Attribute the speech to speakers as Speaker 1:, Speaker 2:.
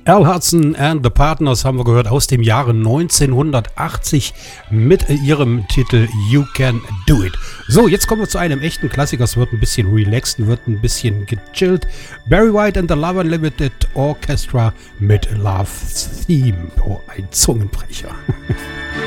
Speaker 1: Al Hudson and the Partners haben wir gehört aus dem Jahre 1980 mit ihrem Titel You Can Do It. So, jetzt kommen wir zu einem echten Klassiker. Es wird ein bisschen relaxed, wird ein bisschen gechillt. Barry White and the Love Unlimited Orchestra mit Love's Theme. Oh, ein Zungenbrecher.